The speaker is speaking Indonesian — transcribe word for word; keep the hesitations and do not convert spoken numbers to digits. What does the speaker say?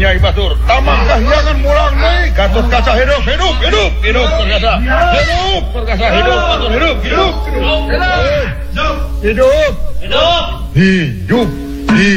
Nyai Batur. Tamang kahyangan mulang deui. Gatot kaca hidup, hidup, hidup, hidup perkasa. Hidup perkasa, hidup, Batur, hidup, hidup. Hidup. Hidup. Hidup. Hidup.